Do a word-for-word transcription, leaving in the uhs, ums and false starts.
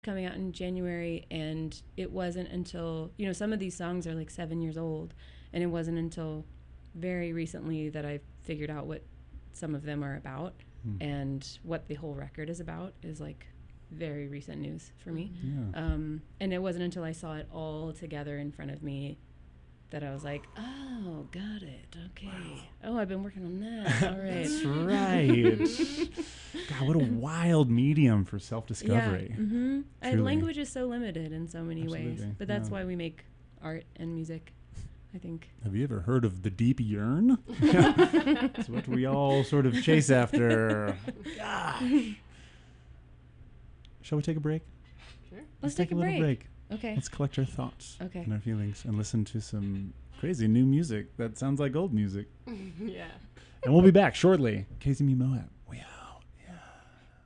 coming out in January, and it wasn't until, you know, some of these songs are like seven years old, and it wasn't until very recently that I figured out what some of them are about, mm. and what the whole record is about is like very recent news for me. Yeah. Um, and it wasn't until I saw it all together in front of me that I was like, oh, got it. Okay. Wow. Oh, I've been working on that. All right. That's right. God, what a wild medium for self-discovery. Yeah. Mm-hmm. And language is so limited in so many Absolutely. ways, but that's yeah. why we make art and music, I think. Have you ever heard of the deep yearn? It's what we all sort of chase after. Gosh. Shall we take a break? Sure. Let's, Let's take, take a, a little break. break. Okay. Let's collect our thoughts okay. and our feelings and listen to some crazy new music that sounds like old music. Yeah. And we'll be back shortly. K Z M E Moab.